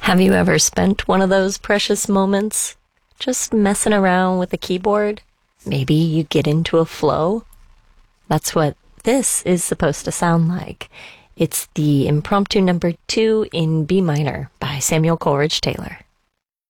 Have you ever spent one of those precious moments just messing around with the keyboard? Maybe you get into a flow? That's what this is supposed to sound like. It's the impromptu number 2 in B minor by Samuel Coleridge Taylor.